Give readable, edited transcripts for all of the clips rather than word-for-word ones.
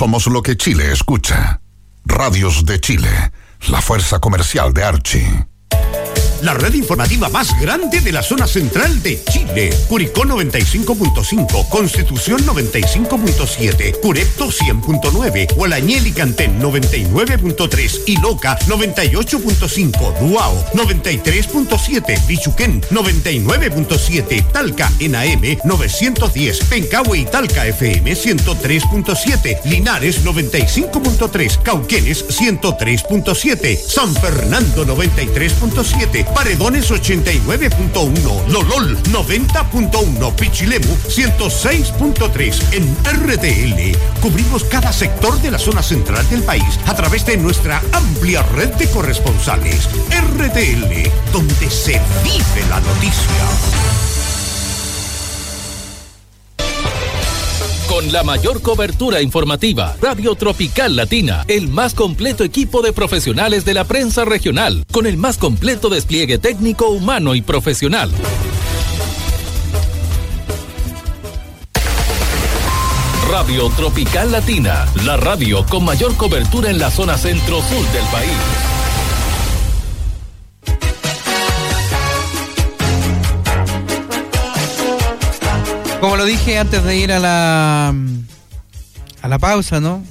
Somos lo que Chile escucha. Radios de Chile, la fuerza comercial de Archie. La red informativa más grande de la zona central de Chile. Curicó 95.5, Constitución 95.7, Curepto 100.9, Gualañel y Cantén 99.3 y Loca 98.5, Duao 93.7, Bichuquén 99.7, Talca en AM 910, Pencahue y Talca FM 103.7, Linares 95.3, Cauquenes 103.7, San Fernando 93.7, Paredones 89.1, Lolol 90.1, Pichilemu 106.3. En RTL cubrimos cada sector de la zona central del país a través de nuestra amplia red de corresponsales. RTL, donde se vive la noticia. Con la mayor cobertura informativa, Radio Tropical Latina, el más completo equipo de profesionales de la prensa regional, con el más completo despliegue técnico, humano y profesional. Radio Tropical Latina, la radio con mayor cobertura en la zona centro-sur del país. Como lo dije antes de ir a la pausa, ¿no?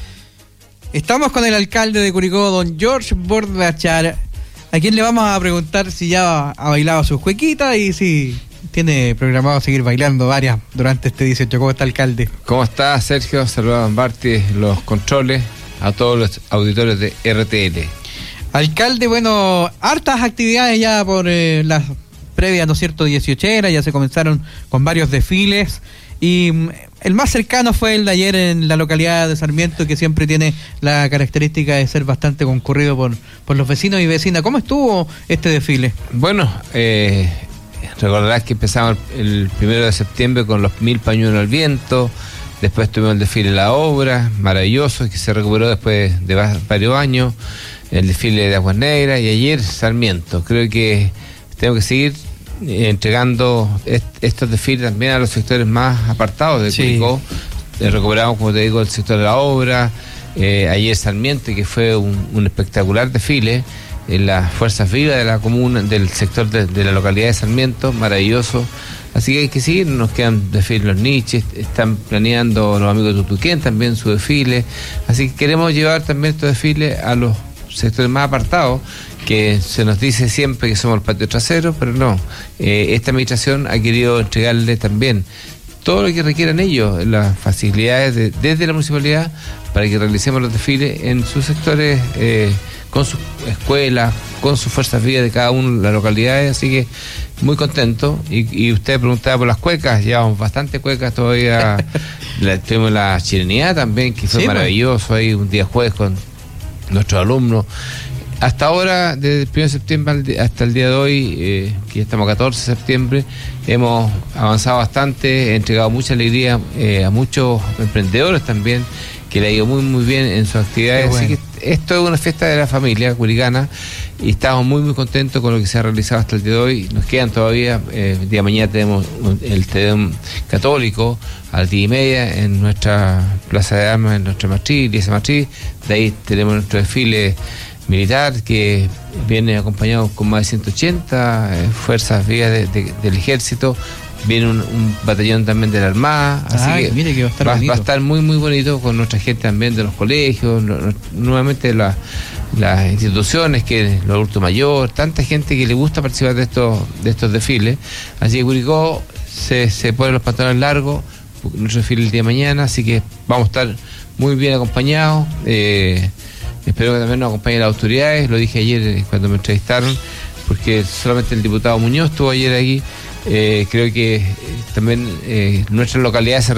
Estamos con el alcalde de Curicó, don George Bordachar, a quien le vamos a preguntar si ya ha bailado sus cuequitas y si tiene programado seguir bailando varias durante este 18. ¿Cómo está, alcalde? ¿Cómo está, Sergio? Saludos a Don Barty, los controles, a todos los auditores de RTL. Alcalde, bueno, hartas actividades ya por las previas, ¿no es cierto?, 18era, ya se comenzaron con varios desfiles y el más cercano fue el de ayer en la localidad de Sarmiento, que siempre tiene la característica de ser bastante concurrido por los vecinos y vecinas. ¿Cómo estuvo este desfile? Bueno, recordarás que empezamos el 1 de septiembre con los 1000 pañuelos al viento, después tuvimos el desfile La Obra, maravilloso, que se recuperó después de varios años, el desfile de Aguas Negras y ayer Sarmiento. Creo que tengo que seguir entregando estos desfiles también a los sectores más apartados de Curicó. Recuperamos, como te digo, el sector de La Obra, ayer Sarmiento, que fue un espectacular desfile en las fuerzas vivas de la comuna, del sector de la localidad de Sarmiento, maravilloso. Así que hay que seguir, nos quedan desfiles los niches, están planeando los amigos de Tutuquén también su desfile, así que queremos llevar también estos desfiles a los sectores más apartados, que se nos dice siempre que somos el patio trasero, pero no, esta administración ha querido entregarle también todo lo que requieran ellos, las facilidades desde la municipalidad para que realicemos los desfiles en sus sectores, con sus escuelas, con sus fuerzas vivas de cada una de las localidades, así que muy contento. Y usted preguntaba por las cuecas, llevamos bastante cuecas todavía. Tuvimos la chilenidad también, que fue maravilloso, ahí un día jueves con nuestros alumnos. Hasta ahora, desde el 1 de septiembre hasta el día de hoy, que ya estamos 14 de septiembre, hemos avanzado bastante, he entregado mucha alegría a muchos emprendedores también, que le ha ido muy muy bien en sus actividades. Bueno. Así que esto es una fiesta de la familia curicana y estamos muy muy contentos con lo que se ha realizado hasta el día de hoy. Nos quedan todavía, el día de mañana tenemos el Tedeum católico a las 10:30 en nuestra plaza de armas, en nuestra matriz, iglesia matriz. De ahí tenemos nuestro desfile militar, que viene acompañado con más de 180 fuerzas vivas del ejército. Viene un batallón también de la Armada, así que mire que va a estar muy muy bonito, con nuestra gente también de los colegios, nuevamente las instituciones, que los adultos mayores, tanta gente que le gusta participar de estos desfiles. Así que Curicó se pone los pantalones largos, nuestro desfile el día de mañana, así que vamos a estar muy bien acompañados. Espero que también nos acompañen las autoridades, lo dije ayer cuando me entrevistaron, porque solamente el diputado Muñoz estuvo ayer aquí. Creo que también nuestras localidades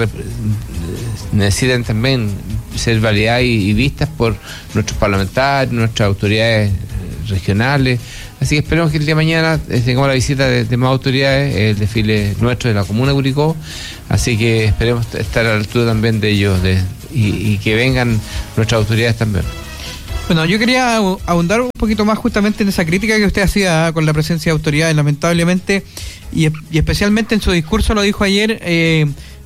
necesitan también ser validadas y vistas por nuestros parlamentarios, nuestras autoridades regionales. Así que esperemos que el día de mañana tengamos la visita de más autoridades, el desfile nuestro de la comuna de Curicó. Así que esperemos estar a la altura también de ellos y que vengan nuestras autoridades también. Bueno, yo quería ahondar un poquito más justamente en esa crítica que usted hacía con la presencia de autoridades, lamentablemente, y especialmente en su discurso lo dijo ayer,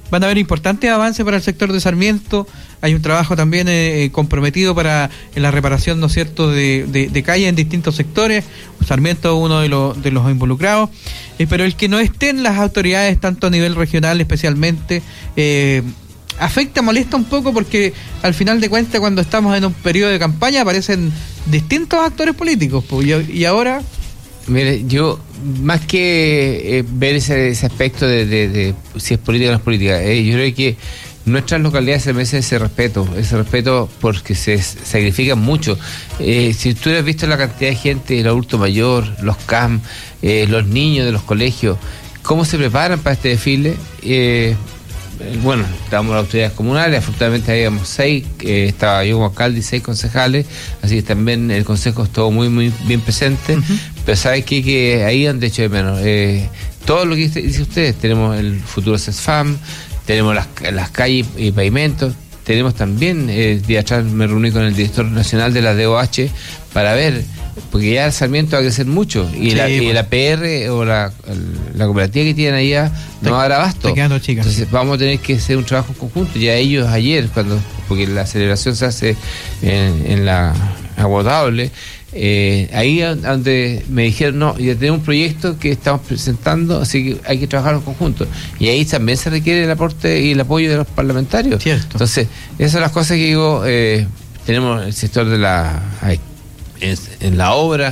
van a haber importantes avances para el sector de Sarmiento. Hay un trabajo también comprometido para la reparación, ¿no es cierto?, de calles en distintos sectores. Sarmiento es uno de los involucrados, pero el que no estén las autoridades, tanto a nivel regional especialmente, afecta, molesta un poco, porque al final de cuentas, cuando estamos en un periodo de campaña, aparecen distintos actores políticos, y ahora... Mire, yo, más que ver ese aspecto de si es política o no es política, yo creo que nuestras localidades se merecen ese respeto porque se sacrifican mucho. Si tú has visto la cantidad de gente, el adulto mayor, los CAM, los niños de los colegios, cómo se preparan para este desfile. Bueno, estábamos las autoridades comunales, afortunadamente habíamos 6, estaba yo como alcalde y 6 concejales, así que también el consejo estuvo muy muy bien presente. Uh-huh. Pero ¿sabes qué? Que ahí han hecho de menos. Todo lo que dice ustedes, tenemos el futuro CESFAM, tenemos las calles y pavimentos, tenemos también, el día atrás me reuní con el director nacional de la DOH para ver, porque ya el Sarmiento va a crecer mucho, y la PR o la cooperativa que tienen allá no va a dar abasto. Entonces vamos a tener que hacer un trabajo conjunto. Ya ellos ayer, porque la celebración se hace en la Agotable, ahí donde me dijeron, no, ya tenemos un proyecto que estamos presentando, así que hay que trabajar en conjunto, y ahí también se requiere el aporte y el apoyo de los parlamentarios. Cierto. Entonces esas son las cosas que digo. Tenemos el sector de en la obra,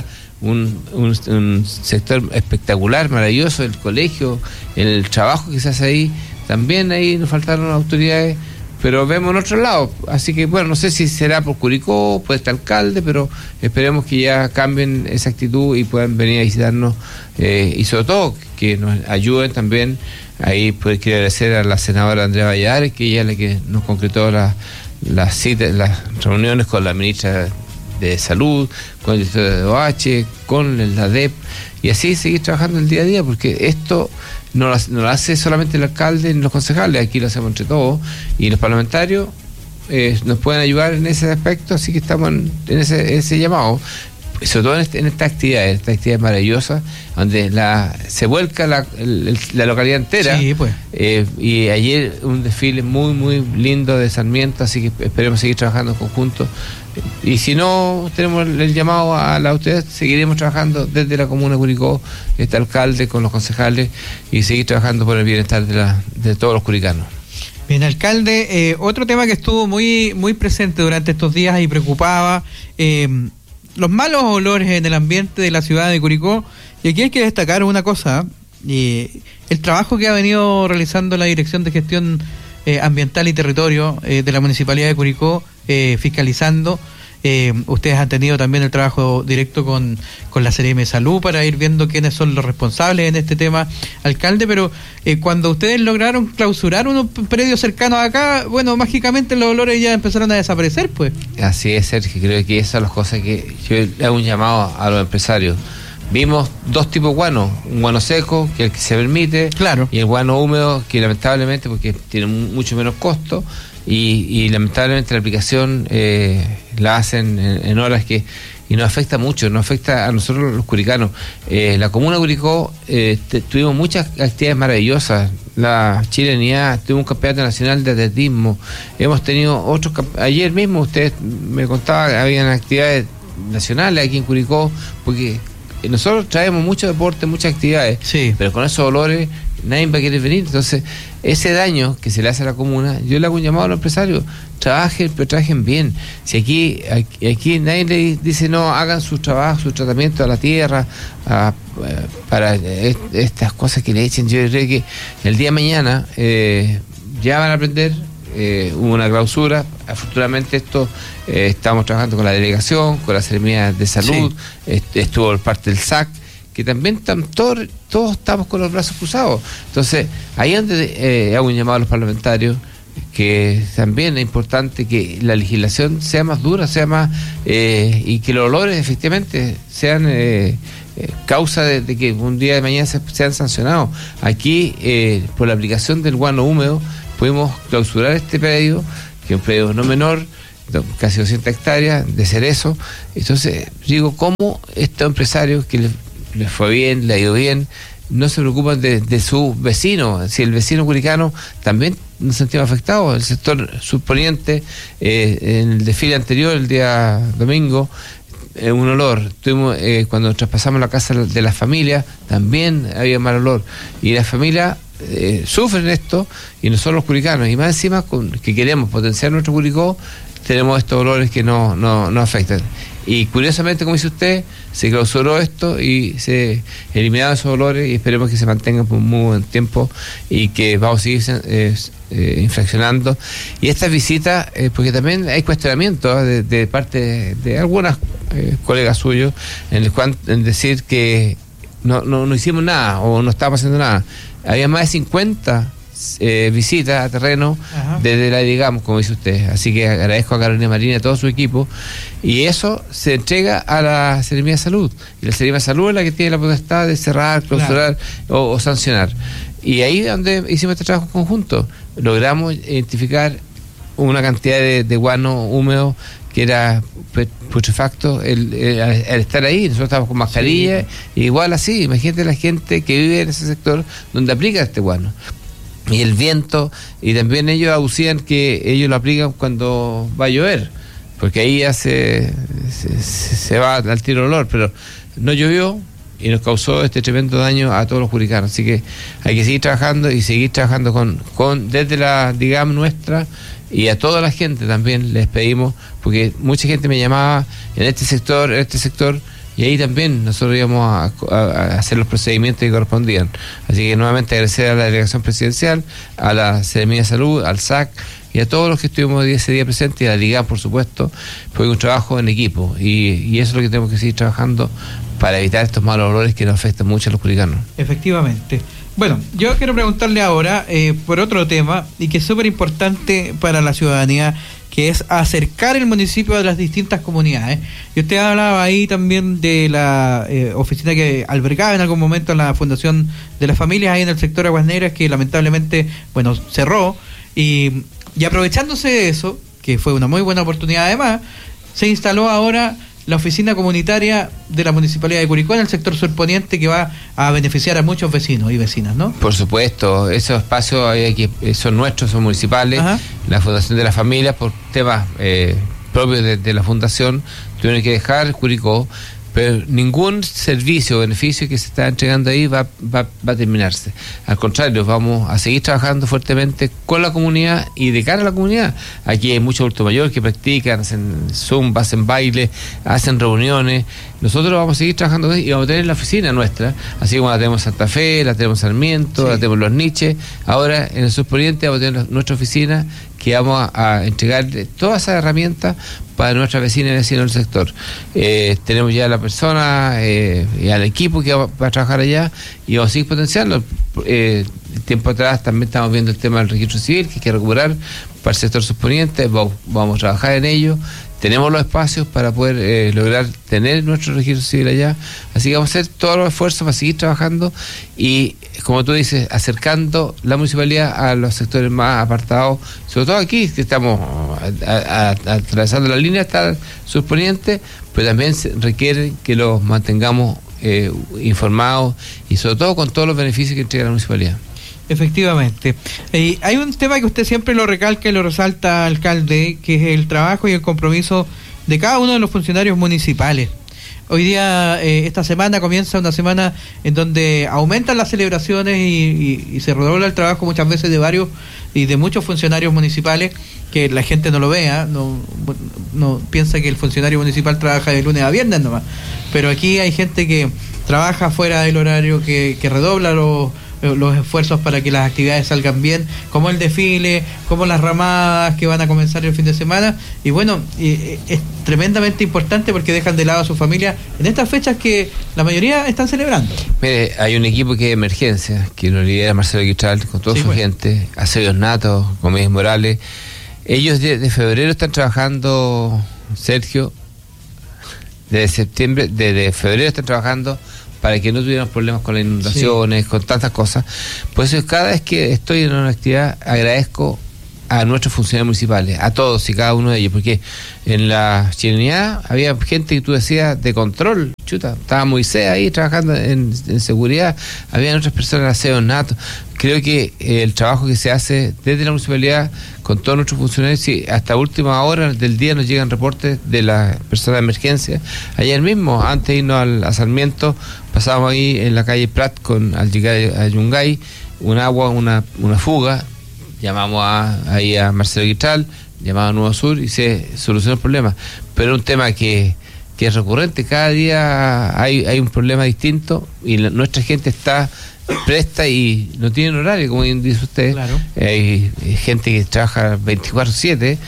un sector espectacular, maravilloso, el colegio, el trabajo que se hace ahí, también ahí nos faltaron autoridades, pero vemos en otro lado. Así que bueno, no sé si será por Curicó, por este alcalde, pero esperemos que ya cambien esa actitud y puedan venir a visitarnos, y sobre todo que nos ayuden también. Ahí pues quiero agradecer a la senadora Andrea Valladares, que ella es la que nos concretó las citas, las reuniones con la ministra de Salud, con el director de OH, con la DEP, y así seguir trabajando el día a día, porque esto no lo hace solamente el alcalde ni los concejales, aquí lo hacemos entre todos, y los parlamentarios nos pueden ayudar en ese aspecto, así que estamos en ese llamado, sobre todo en esta actividad maravillosa, donde se vuelca la localidad entera. Sí, pues. Y ayer un desfile muy muy lindo de Sarmiento, así que esperemos seguir trabajando en conjunto. Y si no tenemos el llamado a la autoridad, seguiremos trabajando desde la comuna de Curicó, este alcalde con los concejales, y seguir trabajando por el bienestar de todos los curicanos. Bien, alcalde, otro tema que estuvo muy muy presente durante estos días y preocupaba, los malos olores en el ambiente de la ciudad de Curicó, y aquí hay que destacar una cosa, el trabajo que ha venido realizando la Dirección de Gestión Ambiental y Territorio de la Municipalidad de Curicó, fiscalizando. Ustedes han tenido también el trabajo directo con la CRM de Salud para ir viendo quiénes son los responsables en este tema, alcalde, pero cuando ustedes lograron clausurar unos predios cercanos acá, bueno, mágicamente los olores ya empezaron a desaparecer, pues. Así es, Sergio, creo que esas son las cosas que yo le hago un llamado a los empresarios. Vimos dos tipos de guano, un guano seco, que es el que se permite, claro, y el guano húmedo, que lamentablemente, porque tiene mucho menos costo, y lamentablemente la aplicación la hacen en horas y nos afecta mucho, nos afecta a nosotros los curicanos. La comuna de Curicó tuvimos muchas actividades maravillosas. La chilenidad, tuvimos un campeonato nacional de atletismo, hemos tenido otros, ayer mismo usted me contaba que habían actividades nacionales aquí en Curicó, porque nosotros traemos mucho deporte, muchas actividades, sí, pero con esos olores nadie va a querer venir. Entonces ese daño que se le hace a la comuna, yo le hago un llamado a los empresarios: trabajen, pero trabajen bien. Si aquí nadie le dice no, hagan su trabajo, su tratamiento a la tierra, para estas cosas que le echen. Yo creo que el día de mañana ya van a aprender. Hubo una clausura, afortunadamente estamos trabajando con la delegación, con la Secretaría de Salud, sí, estuvo parte del SAC, que también todos estamos con los brazos cruzados. Entonces ahí es donde hago un llamado a los parlamentarios, que también es importante que la legislación sea más dura, sea más y que los olores efectivamente sean causa de que un día de mañana sean sancionados. Aquí por la aplicación del guano húmedo pudimos clausurar este predio, que es un predio no menor, casi 200 hectáreas de cerezo. Entonces digo, ¿cómo estos empresarios que les fue bien, le ha ido bien, no se preocupan de su vecino. Si el vecino curicano también nos sentimos afectados, el sector surponiente, en el desfile anterior, el día domingo, un olor. Tuvimos, cuando traspasamos la casa de las familias, también había mal olor. Y las familias sufren esto, y nosotros los curicanos, y más encima que queremos potenciar nuestro Curicó, tenemos estos olores que no afectan. Y curiosamente, como dice usted, se clausuró esto y se eliminaron esos olores, y esperemos que se mantengan por un muy buen tiempo y que vamos a seguir infraccionando. Y estas visitas, porque también hay cuestionamientos de parte de algunas colegas suyos en decir que no hicimos nada o no estábamos haciendo nada. Había más de 50 visitas a terreno. Ajá. Desde la digamos, como dice usted. Así que agradezco a Carolina Marín y a todo su equipo, y eso se entrega a la Seremía de Salud, y la Seremía de Salud es la que tiene la potestad de cerrar, clausurar, claro, o sancionar. Y ahí es donde hicimos este trabajo conjunto, logramos identificar una cantidad de guano húmedo que era putrefacto al estar ahí. Nosotros estábamos con mascarilla, sí. Igual así, imagínate la gente que vive en ese sector donde aplica este guano. Y el viento, y también ellos aducían que ellos lo aplican cuando va a llover, porque ahí ya se va al tiro el olor, pero no llovió y nos causó este tremendo daño a todos los curicanos. Así que hay que seguir trabajando y seguir trabajando con desde la digamos nuestra, y a toda la gente también les pedimos, porque mucha gente me llamaba en este sector, y ahí también nosotros íbamos a hacer los procedimientos que correspondían. Así que nuevamente agradecer a la delegación presidencial, a la Seremía de Salud, al SAC y a todos los que estuvimos ese día presentes, y a la Liga, por supuesto, fue un trabajo en equipo, y eso es lo que tenemos que seguir trabajando para evitar estos malos olores que nos afectan mucho a los curicanos. Efectivamente. Bueno, yo quiero preguntarle ahora por otro tema, y que es súper importante para la ciudadanía, que es acercar el municipio a las distintas comunidades. Y usted hablaba ahí también de la oficina que albergaba en algún momento la Fundación de las Familias ahí en el sector Aguas Negras, que lamentablemente, cerró, y aprovechándose de eso, que fue una muy buena oportunidad además, se instaló ahora la oficina comunitaria de la Municipalidad de Curicó en el sector surponiente, que va a beneficiar a muchos vecinos y vecinas, ¿no? Por supuesto, esos espacios son nuestros, son municipales. Ajá. La Fundación de las Familias, por temas propios de la Fundación, tuvieron que dejar Curicó, pero ningún servicio o beneficio que se está entregando ahí va a terminarse. Al contrario, vamos a seguir trabajando fuertemente con la comunidad y de cara a la comunidad. Aquí hay muchos adultos mayores que practican, hacen zumba, hacen baile, hacen reuniones. Nosotros vamos a seguir trabajando y vamos a tener la oficina nuestra, así como la tenemos en Santa Fe, la tenemos en Sarmiento, sí, la tenemos en Los Niches. Ahora en el Surponiente vamos a tener nuestra oficina, que vamos a entregar todas esas herramientas para nuestras vecinas y vecinos del sector. Tenemos ya la persona y al equipo que va a trabajar allá, y vamos a seguir potenciando. Tiempo atrás también estamos viendo el tema del registro civil, que hay que recuperar para el sector Surponiente. Vamos a trabajar en ello. Tenemos los espacios para poder lograr tener nuestro registro civil allá. Así que vamos a hacer todos los esfuerzos para seguir trabajando y, como tú dices, acercando la municipalidad a los sectores más apartados, sobre todo aquí, que estamos atravesando la línea hasta el Surponiente, pero también se requiere que los mantengamos informados, y sobre todo con todos los beneficios que entrega la municipalidad. Efectivamente. Hay un tema que usted siempre lo recalca y lo resalta, alcalde, que es el trabajo y el compromiso de cada uno de los funcionarios municipales. Hoy día, esta semana comienza una semana en donde aumentan las celebraciones y se redobla el trabajo muchas veces de varios y de muchos funcionarios municipales, que la gente no lo vea, no piensa que el funcionario municipal trabaja de lunes a viernes nomás, pero aquí hay gente que trabaja fuera del horario, que redobla los esfuerzos para que las actividades salgan bien, como el desfile, como las ramadas que van a comenzar el fin de semana, y bueno, es tremendamente importante porque dejan de lado a su familia en estas fechas que la mayoría están celebrando. Mire, hay un equipo que es de emergencia, que lo lidera Marcelo Guitral con toda su gente, Asedios Natos, Gómez Morales. Ellos de febrero están trabajando, Sergio, desde febrero están trabajando para que no tuvieran problemas con las inundaciones, con tantas cosas. Por eso cada vez que estoy en una actividad agradezco a nuestros funcionarios municipales, a todos y cada uno de ellos, porque en la chilenidad había gente que tú decías de control, estaba Moisés ahí trabajando en seguridad, había otras personas, aseo nato. Creo que el trabajo que se hace desde la municipalidad con todos nuestros funcionarios, sí, hasta última hora del día nos llegan reportes de las personas de emergencia. Ayer mismo, antes de irnos a Sarmiento, pasábamos ahí en la calle Prat al llegar a Yungay, un agua, una fuga, llamamos ahí a Marcelo Guitral, llamamos a Nuevo Sur y se solucionó el problema. Pero es un tema que es recurrente, cada día hay un problema distinto y nuestra gente está presta y no tienen horario, como dice usted. Claro. Hay gente que trabaja 24/7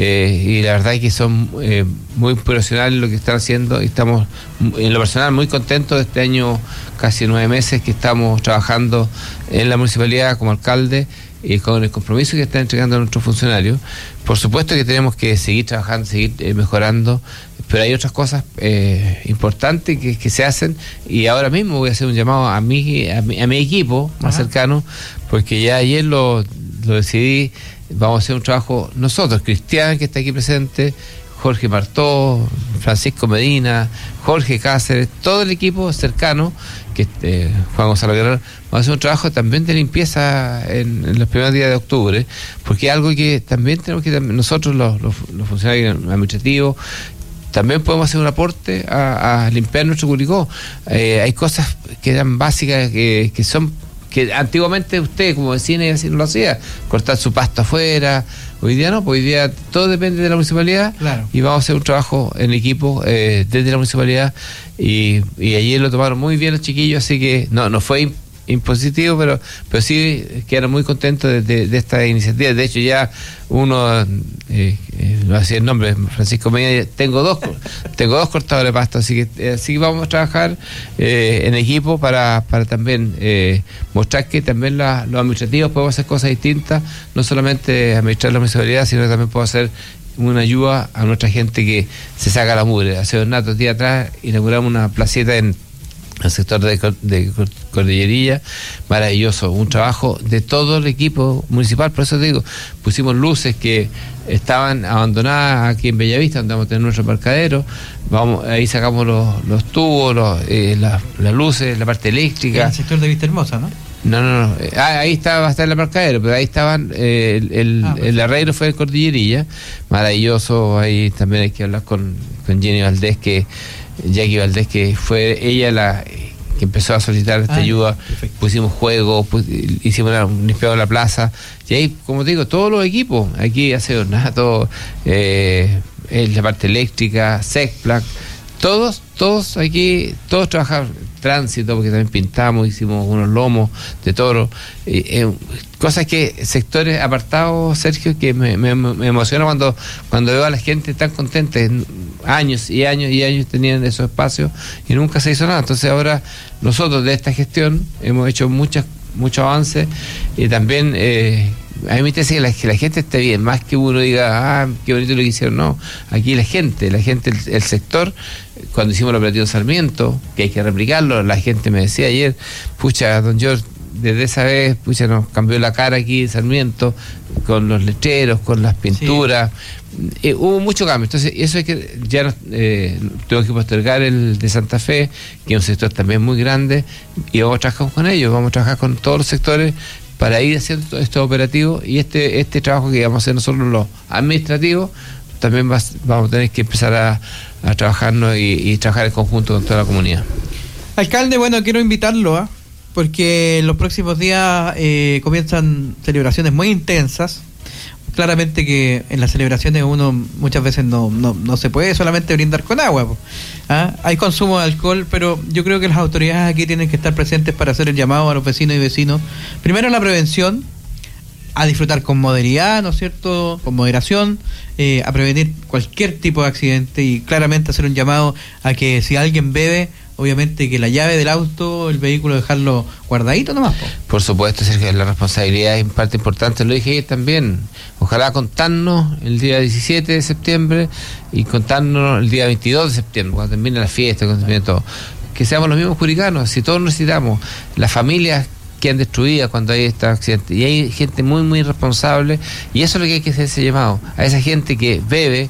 y la verdad es que son muy profesionales lo que están haciendo y estamos en lo personal muy contentos de este año, casi 9 meses que estamos trabajando en la municipalidad como alcalde y con el compromiso que están entregando a nuestros funcionarios. Por supuesto que tenemos que seguir trabajando, seguir mejorando, pero hay otras cosas importantes que se hacen y ahora mismo voy a hacer un llamado a mi equipo más cercano, porque ya ayer lo decidí. Vamos a hacer un trabajo nosotros, Cristian, que está aquí presente, Jorge Martó, Francisco Medina, Jorge Cáceres, todo el equipo cercano, que Juan Gonzalo Guerrero, vamos a hacer un trabajo también de limpieza en los primeros días de octubre, porque es algo que también tenemos que, nosotros los funcionarios administrativos, también podemos hacer un aporte a limpiar nuestro Curicó. Hay cosas que eran básicas, que son, que antiguamente usted como vecino y así no lo hacía, cortar su pasto afuera. Hoy día no, pues hoy día todo depende de la municipalidad. Claro. Y vamos a hacer un trabajo en equipo desde la municipalidad y ayer lo tomaron muy bien los chiquillos, así que no fue impositivo, pero sí quedaron muy contentos de esta iniciativa. De hecho ya uno, no hacía el nombre, Francisco Medina, tengo dos cortadores de pasto, así que vamos a trabajar en equipo para también mostrar que también los administrativos podemos hacer cosas distintas, no solamente administrar la municipalidad, sino que también podemos hacer una ayuda a nuestra gente que se saca la mugre. Hace 2 días atrás inauguramos una placeta en el sector de Cordillerilla, maravilloso, un trabajo de todo el equipo municipal. Por eso te digo, pusimos luces que estaban abandonadas aquí en Bellavista, donde vamos a tener nuestro embarcadero. Ahí sacamos los tubos, las luces, la parte eléctrica. En el sector de Vista Hermosa, ¿no? No. Ahí va a estar el embarcadero, pero ahí estaban, el arreglo fue de Cordillerilla, maravilloso. Ahí también hay que hablar con Jackie Valdés, que fue ella la que empezó a solicitar esta ayuda. Perfecto. Pusimos juegos, hicimos un limpiado de la plaza, y ahí, como te digo, todos los equipos, aquí hace ornato, la parte eléctrica, Secplac, todos aquí, todos trabajaron, tránsito, porque también pintamos, hicimos unos lomos de toro, cosas que, sectores apartados, Sergio, que me emociona cuando veo a la gente tan contenta. Años y años y años tenían esos espacios y nunca se hizo nada. Entonces ahora nosotros de esta gestión hemos hecho mucho avance y también a mí me interesa que la gente esté bien, más que uno diga, qué bonito lo que hicieron. No, aquí la gente, el sector, cuando hicimos el operativo Sarmiento, que hay que replicarlo, la gente me decía ayer, pucha, don George, desde esa vez, pucha, nos cambió la cara aquí en Sarmiento, con los letreros, con las pinturas. Sí. Hubo mucho cambio. Entonces, eso es que ya tengo que postergar el de Santa Fe, que es un sector también muy grande, y vamos a trabajar con ellos, vamos a trabajar con todos los sectores para ir haciendo estos operativos, y este trabajo que vamos a hacer nosotros los administrativos, también vamos a tener que empezar a trabajarnos y trabajar en conjunto con toda la comunidad. Alcalde, bueno, quiero invitarlo porque en los próximos días comienzan celebraciones muy intensas. Claramente que en las celebraciones uno muchas veces no se puede solamente brindar con agua. Hay consumo de alcohol, pero yo creo que las autoridades aquí tienen que estar presentes para hacer el llamado a los vecinos y vecinos. Primero, la prevención, a disfrutar con moderación, ¿no es cierto? Con moderación, a prevenir cualquier tipo de accidente y claramente hacer un llamado a que si alguien bebe, obviamente que la llave del auto, el vehículo, dejarlo guardadito nomás. Por supuesto, Sergio, la responsabilidad es parte importante, lo dije también. Ojalá contarnos el día 17 de septiembre y contarnos el día 22 de septiembre, cuando termine la fiesta, cuando termine todo. Que seamos los mismos curicanos, si todos necesitamos, las familias que han destruido cuando hay estos accidentes. Y hay gente muy, muy responsable, y eso es lo que hay que hacer, ese llamado a esa gente que bebe,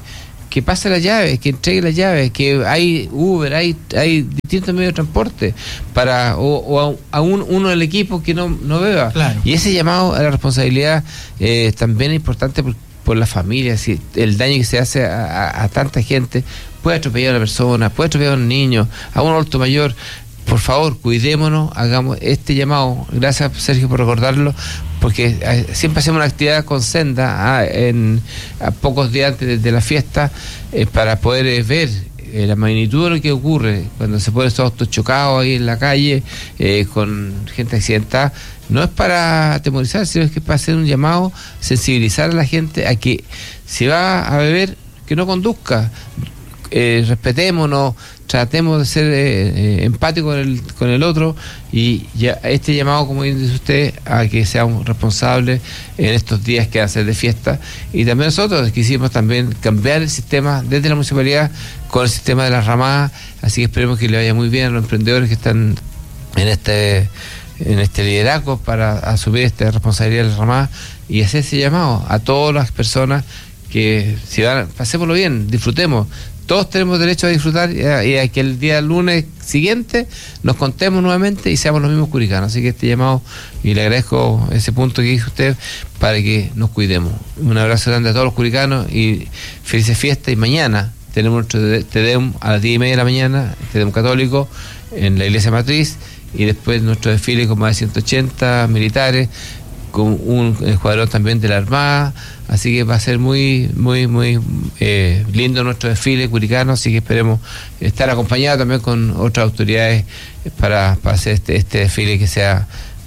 que pase la llave, que entregue la llave, que hay Uber, hay distintos medios de transporte para a uno del equipo que no beba. Claro. Y ese llamado a la responsabilidad también es importante por la familia, si el daño que se hace a tanta gente, puede atropellar a una persona, puede atropellar a un niño, a un adulto mayor. Por favor, cuidémonos, hagamos este llamado. Gracias, Sergio, por recordarlo, porque siempre hacemos una actividad con Senda a pocos días antes de la fiesta para poder ver la magnitud de lo que ocurre cuando se ponen estos autos chocados ahí en la calle con gente accidentada. No es para atemorizar, sino es que es para hacer un llamado, sensibilizar a la gente a que si va a beber, que no conduzca. Respetémonos, tratemos de ser empáticos con el otro, y ya este llamado, como dice usted, a que seamos responsables en estos días que hacen de fiesta. Y también nosotros quisimos también cambiar el sistema desde la municipalidad con el sistema de las ramadas, así que esperemos que le vaya muy bien a los emprendedores que están en este liderazgo para asumir esta responsabilidad de las ramadas, y hacer ese llamado a todas las personas que si van, pasémoslo bien, disfrutemos. Todos tenemos derecho a disfrutar y a que el día lunes siguiente nos contemos nuevamente y seamos los mismos curicanos. Así que este llamado, y le agradezco ese punto que dijo usted, para que nos cuidemos. Un abrazo grande a todos los curicanos y felices fiestas. Y mañana tenemos nuestro Te Deum a las 10:30 de la mañana, Te Deum católico, en la iglesia matriz, y después nuestro desfile con más de 180 militares, con un escuadrón también de la Armada. Así que va a ser muy lindo nuestro desfile curicano, así que esperemos estar acompañados también con otras autoridades para hacer este desfile que sea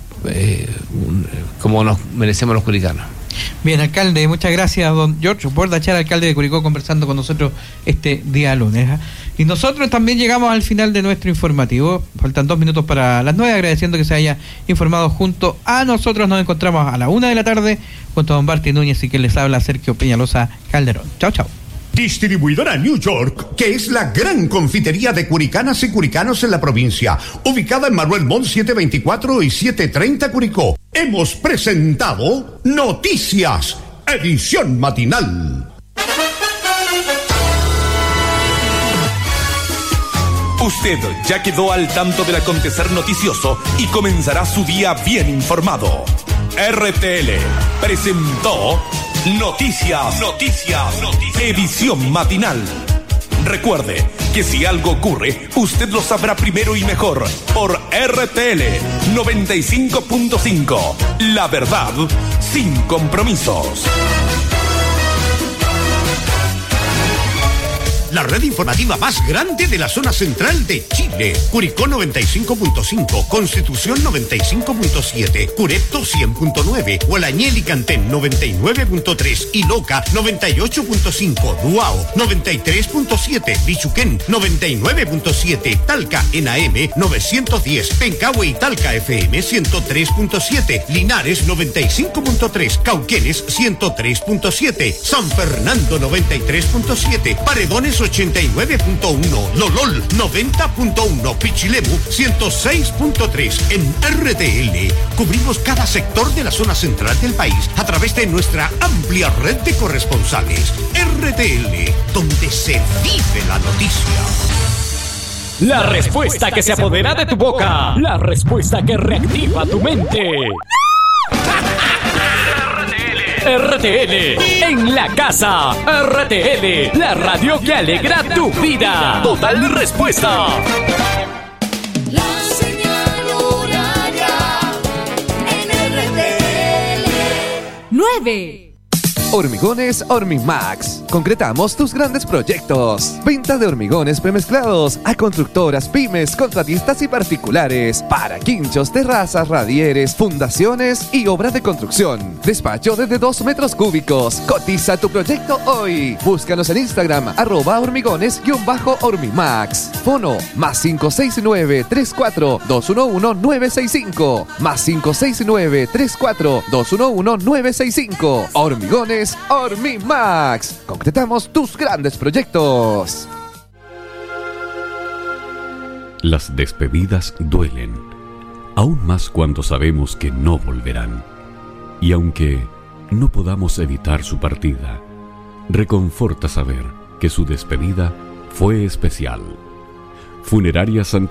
como nos merecemos los curicanos. Bien, alcalde, muchas gracias, don George Bordachar, alcalde de Curicó, conversando con nosotros este día lunes. Y nosotros también llegamos al final de nuestro informativo. Faltan 2 minutos para las 9, agradeciendo que se haya informado junto a nosotros. Nos encontramos a la 1 de la tarde junto a don Barty Núñez y quien les habla, Sergio Peñalosa Calderón. Chao, chao. Distribuidora New York, que es la gran confitería de curicanas y curicanos en la provincia, ubicada en Manuel Montt 724 y 730 Curicó. Hemos presentado Noticias, edición matinal. Usted ya quedó al tanto del acontecer noticioso y comenzará su día bien informado. RTL presentó Noticias, edición matinal. Recuerde que si algo ocurre, usted lo sabrá primero y mejor por RTL 95.5. La verdad sin compromisos. La red informativa más grande de la zona central de Chile. Curicó 95.5, Constitución 95.7, Curepto 100.9, Gualañel y Cantén 99.3 y Loca 98.5, Duao 93.7, Bichuquén 99.7, Talca en AM 910, Pencahue y Talca FM 103.7, Linares 95.3, Cauquenes 103.7, San Fernando 93.7, Paredones 89.1, Lolol 90.1, Pichilemu 106.3. En RTL cubrimos cada sector de la zona central del país a través de nuestra amplia red de corresponsales. RTL, donde se vive la noticia. La respuesta que se apodera de tu boca. La respuesta que reactiva tu mente. RTL en la casa. RTL, la radio que alegra tu vida. Total respuesta. La señal horaria en RTL. 9. Hormigones Hormimax. Concretamos tus grandes proyectos. Venta de hormigones premezclados a constructoras, pymes, contratistas y particulares. Para quinchos, terrazas, radieres, fundaciones y obras de construcción. Despacho desde 2 metros cúbicos. Cotiza tu proyecto hoy. Búscanos en Instagram, @hormigones_hormimax. Fono +569 34 211 965. +569 34 211 965. Hormigones Hormimax. Concretamos tus grandes proyectos. Las despedidas duelen, aún más cuando sabemos que no volverán. Y aunque no podamos evitar su partida, reconforta saber que su despedida fue especial. Funeraria Santa